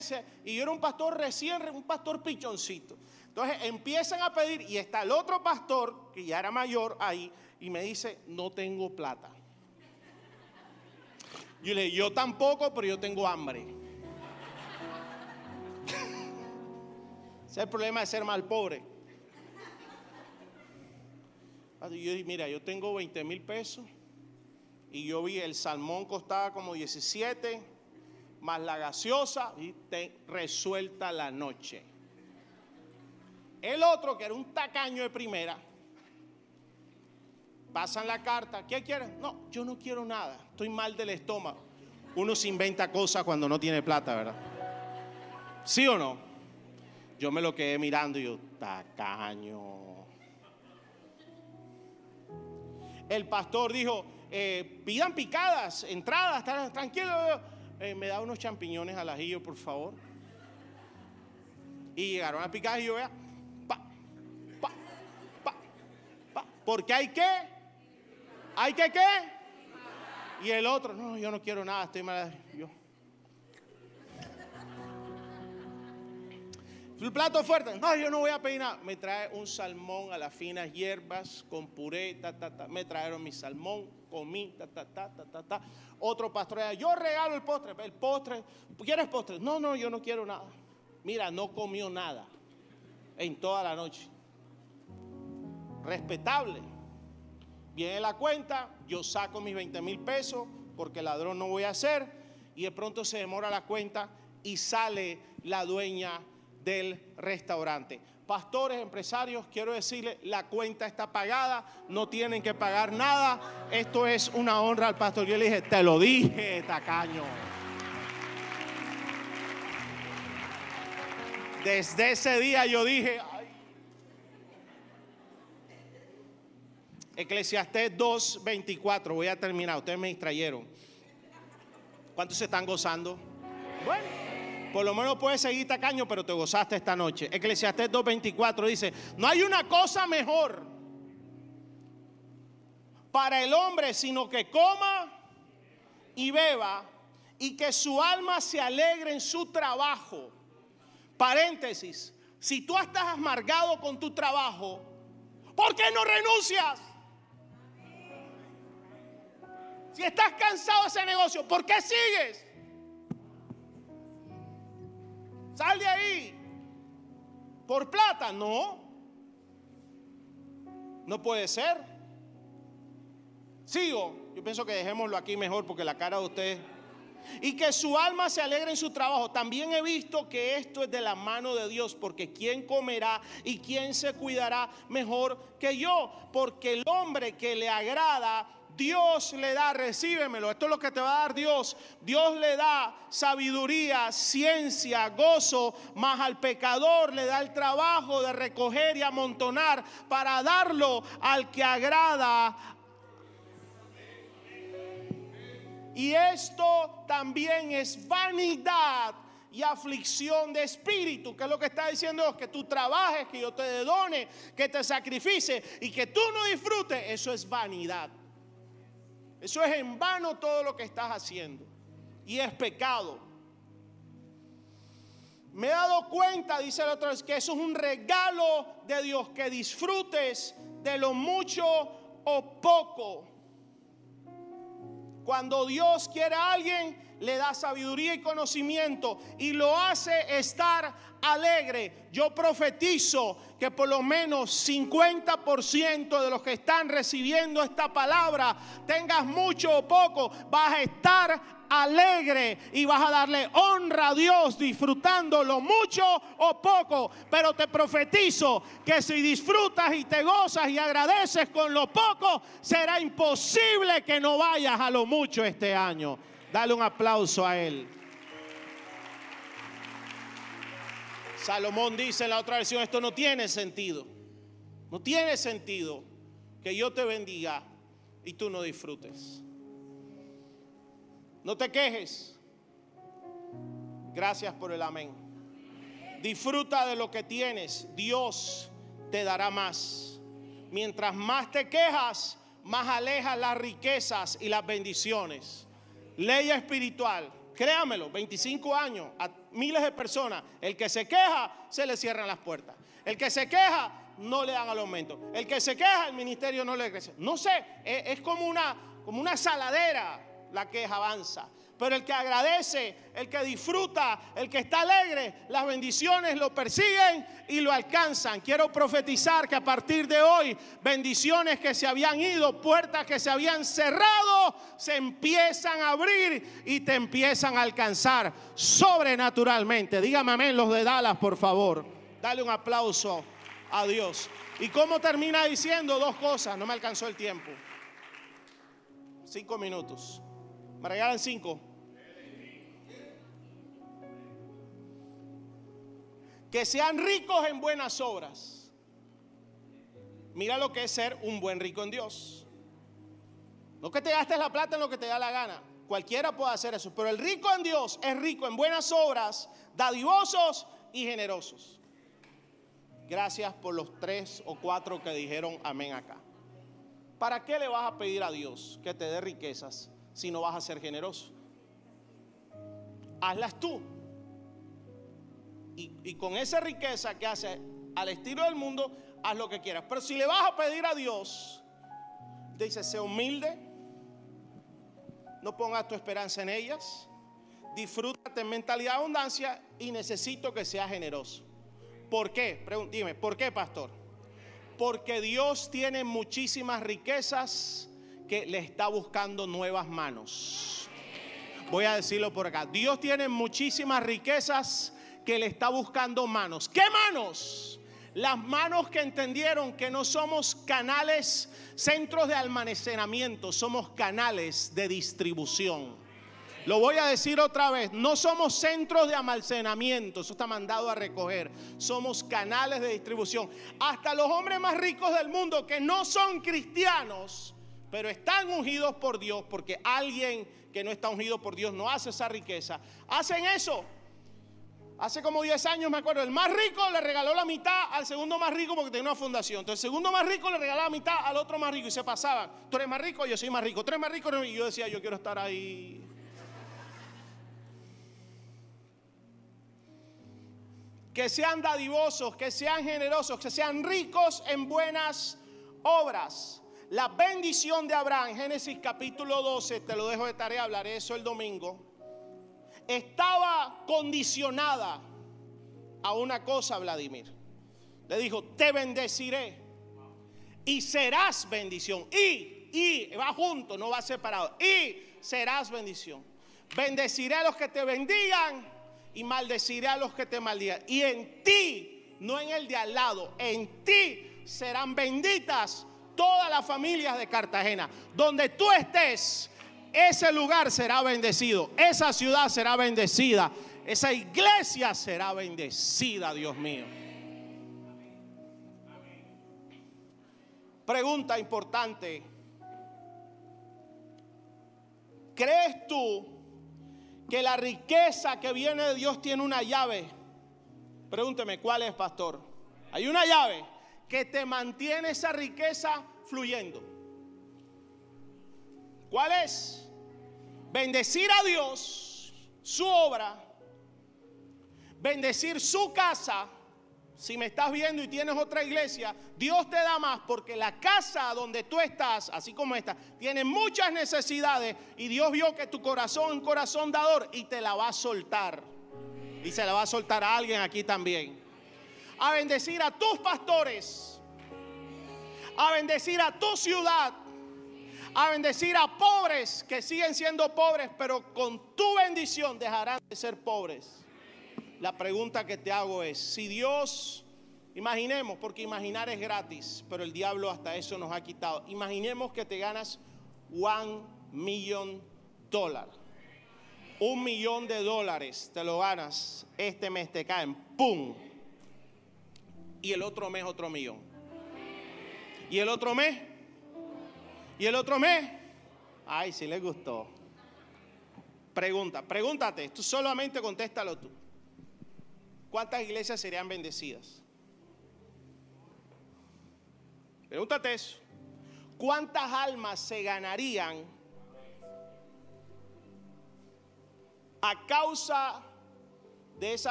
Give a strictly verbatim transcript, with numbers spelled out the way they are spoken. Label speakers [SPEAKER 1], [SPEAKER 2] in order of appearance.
[SPEAKER 1] y yo era un pastor recién, un pastor pichoncito. Entonces empiezan a pedir y está el otro pastor que ya era mayor ahí y me dice, no tengo plata. Yo le digo, yo tampoco, pero yo tengo hambre. Ese es el problema de ser mal pobre. Yo dije, mira, yo tengo veinte mil pesos y yo vi el salmón costaba como diecisiete, más la gaseosa y te resuelta la noche. El otro, que era un tacaño de primera, pasan la carta, ¿qué quieren? No, yo no quiero nada, estoy mal del estómago. Uno se inventa cosas cuando no tiene plata, ¿verdad? ¿Sí o no? Yo me lo quedé mirando y yo, tacaño. El pastor dijo, eh, pidan picadas, entradas, tranquilo, eh, me da unos champiñones al ajillo, por favor. Y llegaron a picadas y yo vea, pa, pa, pa, pa, porque hay que, hay que qué. Y el otro, no, yo no quiero nada, estoy mal. Yo. El plato fuerte, no, yo no voy a pedir nada. Me trae un salmón a las finas hierbas con puré, ta, ta, ta. Me trajeron mi salmón, comí, ta, ta, ta, ta, ta, ta. Otro pastor, yo regalo el postre. El postre, ¿quieres postre? No, no, yo no quiero nada. Mira, no comió nada en toda la noche. Respetable. Viene la cuenta, yo saco mis veinte mil pesos porque ladrón no voy a ser. Y de pronto se demora la cuenta y sale la dueña del restaurante. Pastores, empresarios, quiero decirles, la cuenta está pagada, no tienen que pagar nada. Esto es una honra al pastor. Yo le dije, te lo dije, tacaño. Desde ese día yo dije, ay. Eclesiastés dos veinticuatro, voy a terminar, ustedes me distrayeron. ¿Cuántos se están gozando? Bueno. Por lo menos puedes seguir tacaño, pero te gozaste esta noche. Eclesiastés dos veinticuatro dice, no hay una cosa mejor para el hombre sino que coma y beba y que su alma se alegre en su trabajo. Paréntesis, si tú estás amargado con tu trabajo, ¿por qué no renuncias? Si estás cansado de ese negocio, ¿por qué sigues? Sal de ahí. ¿Por plata? No. No puede ser. Sigo. Yo pienso que dejémoslo aquí mejor porque la cara de ustedes. Y que su alma se alegre en su trabajo. También he visto que esto es de la mano de Dios, porque ¿quién comerá y quién se cuidará mejor que yo? Porque el hombre que le agrada, Dios le da, recíbemelo, esto es lo que te va a dar Dios. Dios le da sabiduría, ciencia, gozo, mas al pecador le da el trabajo de recoger y amontonar para darlo al que agrada. Y esto también es vanidad y aflicción de espíritu. ¿Qué es lo que está diciendo Dios? Que tú trabajes, que yo te done, que te sacrifice y que tú no disfrutes. Eso es vanidad. Eso es en vano todo lo que estás haciendo. Y es pecado. Me he dado cuenta, dice el otro, que eso es un regalo de Dios. Que disfrutes de lo mucho o poco. Cuando Dios quiere a alguien, le da sabiduría y conocimiento y lo hace estar alegre. Yo profetizo que por lo menos cincuenta por ciento de los que están recibiendo esta palabra, tengas mucho o poco, vas a estar alegre y vas a darle honra a Dios disfrutando lo mucho o poco. Pero te profetizo que si disfrutas y te gozas y agradeces con lo poco, será imposible que no vayas a lo mucho este año. Dale un aplauso a él. Salomón dice en la otra versión, esto no tiene sentido. No tiene sentido que yo te bendiga y tú no disfrutes. No te quejes. Gracias por el amén. Disfruta de lo que tienes. Dios te dará más. Mientras más te quejas, más alejas las riquezas y las bendiciones. Ley espiritual. Créamelo, veinticinco años. miles de personas. El que se queja, se le cierran las puertas. El que se queja, no le dan el aumento. El que se queja, el ministerio no le crece. No sé, es, es como una, como una saladera la queja avanza. Pero el que agradece, el que disfruta, el que está alegre, las bendiciones lo persiguen y lo alcanzan. Quiero profetizar que a partir de hoy, bendiciones que se habían ido, puertas que se habían cerrado, se empiezan a abrir y te empiezan a alcanzar sobrenaturalmente. Dígame amén los de Dallas, por favor. Dale un aplauso a Dios. ¿Y cómo termina diciendo? Dos cosas, no me alcanzó el tiempo. Cinco minutos. ¿Me regalan cinco? Que sean ricos en buenas obras. Mira lo que es ser un buen rico en Dios. No que te gastes la plata en lo que te da la gana. Cualquiera puede hacer eso. Pero el rico en Dios es rico en buenas obras, dadivosos y generosos. Gracias por los tres o cuatro que dijeron amén acá. ¿Para qué le vas a pedir a Dios que te dé riquezas si no vas a ser generoso? Hazlas tú. Y, y con esa riqueza que haces al estilo del mundo, haz lo que quieras. Pero si le vas a pedir a Dios, dice, sé humilde, no pongas tu esperanza en ellas, disfrútate en mentalidad de abundancia y necesito que seas generoso. ¿Por qué? Dime, ¿por qué, pastor? Porque Dios tiene muchísimas riquezas que le está buscando nuevas manos. Voy a decirlo por acá. Dios tiene muchísimas riquezas que le está buscando manos. ¿Qué manos? Las manos que entendieron que no somos canales, centros de almacenamiento, somos canales de distribución. Lo voy a decir otra vez, no somos centros de almacenamiento, eso está mandado a recoger, somos canales de distribución. Hasta los hombres más ricos del mundo que no son cristianos, pero están ungidos por Dios, porque alguien que no está ungido por Dios no hace esa riqueza, hacen eso. Hace como diez años me acuerdo, el más rico le regaló la mitad al segundo más rico porque tenía una fundación. Entonces el segundo más rico le regalaba la mitad al otro más rico y se pasaban. Tú eres más rico, yo soy más rico. Tú eres más rico, y yo decía, yo quiero estar ahí. Que sean dadivosos, que sean generosos, que sean ricos en buenas obras. La bendición de Abraham, Génesis capítulo doce, te lo dejo de tarea, hablaré de eso el domingo. Estaba condicionada a una cosa, Vladimir. Le dijo, te bendeciré y serás bendición. Y, y, va junto, no va separado. Y serás bendición. Bendeciré a los que te bendigan y maldeciré a los que te maldigan. Y en ti, no en el de al lado, en ti serán benditas todas las familias de Cartagena. Donde tú estés, ese lugar será bendecido, esa ciudad será bendecida, esa iglesia será bendecida, Dios mío. Pregunta importante: ¿crees tú que la riqueza que viene de Dios tiene una llave? Pregúnteme, ¿cuál es, pastor? Hay una llave que te mantiene esa riqueza fluyendo. ¿Cuál es? Bendecir a Dios, su obra, bendecir su casa. Si me estás viendo y tienes otra iglesia, Dios te da más, porque la casa donde tú estás, así como esta, tiene muchas necesidades y Dios vio que tu corazón es un corazón dador y te la va a soltar. Y se la va a soltar a alguien aquí también. A bendecir a tus pastores, a bendecir a tu ciudad, a bendecir a pobres que siguen siendo pobres, pero con tu bendición dejarán de ser pobres. La pregunta que te hago es, si Dios, imaginemos, porque imaginar es gratis, pero el diablo hasta eso nos ha quitado. Imaginemos que te ganas one million dólares. Un millón de dólares te lo ganas, este mes te caen, ¡pum! Y el otro mes otro millón. Y el otro mes, y el otro mes, ay, si les gustó. Pregunta, pregúntate, tú solamente contéstalo tú. ¿Cuántas iglesias serían bendecidas? Pregúntate eso. ¿Cuántas almas se ganarían a causa de esa